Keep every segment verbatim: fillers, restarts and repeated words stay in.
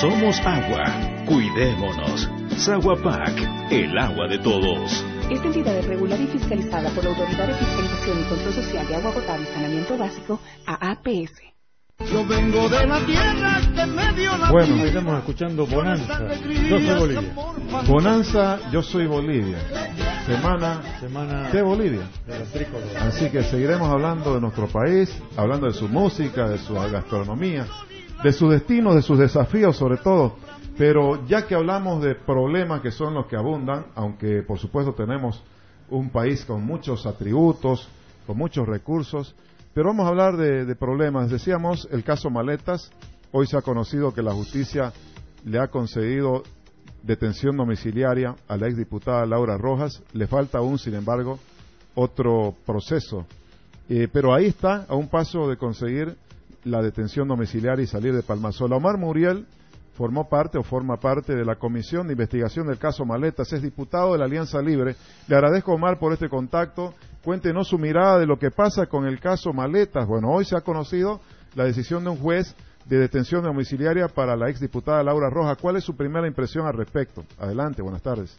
Somos agua. Cuidémonos. Saguapac, el agua de todos. Esta entidad es regulada y fiscalizada por la Autoridad de Fiscalización y Control Social de Agua Potable y Saneamiento Básico, A A P S. Yo vengo de la tierra que me dio la Bueno, vida. estamos escuchando Bonanza. Yo soy Bolivia. Bonanza, yo soy Bolivia. Semana, Semana de Bolivia. de la tricolor. Así que seguiremos hablando de nuestro país, hablando de su música, de su gastronomía, de su destino, de sus desafíos sobre todo. Pero ya que hablamos de problemas que son los que abundan, aunque por supuesto tenemos un país con muchos atributos, con muchos recursos, pero vamos a hablar de, de problemas. Decíamos el caso Maletas. Hoy se ha conocido que la justicia le ha concedido detención domiciliaria a la exdiputada Laura Rojas. Le falta aún, sin embargo, otro proceso. Eh, pero ahí está, a un paso de conseguir la detención domiciliaria y salir de Palmasola. Omar Muriel formó parte o forma parte de la Comisión de Investigación del caso Maletas. Es diputado de la Alianza Libre. Le agradezco, Omar, por este contacto. Cuéntenos su mirada de lo que pasa con el caso Maletas. Bueno, hoy se ha conocido la decisión de un juez de detención domiciliaria para la exdiputada Laura Rojas. ¿Cuál es su primera impresión al respecto? Adelante, buenas tardes.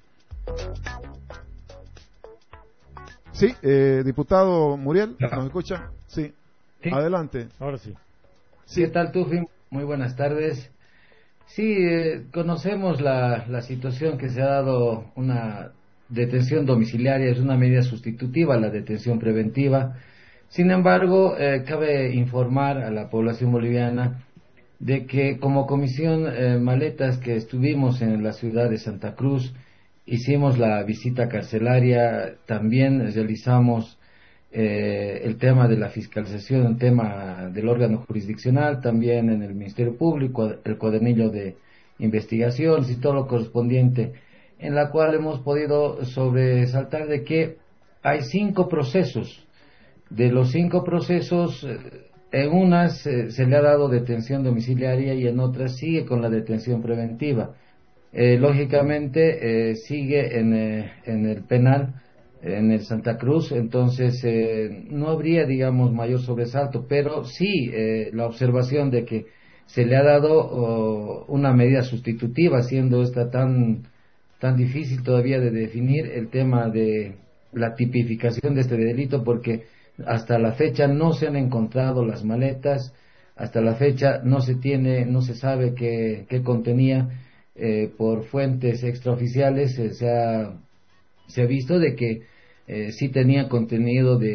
Sí, eh, diputado Muriel, ¿nos escucha? Sí. Sí. Adelante. Ahora sí. Sí. ¿Qué tal, Tufi? Muy buenas tardes. Sí, eh, conocemos la, la situación que se ha dado. Una detención domiciliaria es una medida sustitutiva a la detención preventiva. Sin embargo, eh, cabe informar a la población boliviana de que como comisión eh, Maletas, que estuvimos en la ciudad de Santa Cruz, hicimos la visita carcelaria, también realizamos eh, el tema de la fiscalización, el tema del órgano jurisdiccional, también en el Ministerio Público, el cuadernillo de investigaciones y todo lo correspondiente, en la cual hemos podido sobresaltar de que hay cinco procesos. De los cinco procesos, en unas eh, se le ha dado detención domiciliaria y en otras sigue con la detención preventiva. Eh, lógicamente eh, sigue en, eh, en el penal, en el Santa Cruz, entonces eh, no habría, digamos, mayor sobresalto, pero sí eh, la observación de que se le ha dado oh, una medida sustitutiva, siendo esta tan tan difícil todavía de definir el tema de la tipificación de este delito, porque hasta la fecha no se han encontrado las maletas, hasta la fecha no se tiene, no se sabe qué, qué contenía. Eh, por fuentes extraoficiales eh, se ha se ha visto de que eh, sí tenía contenido de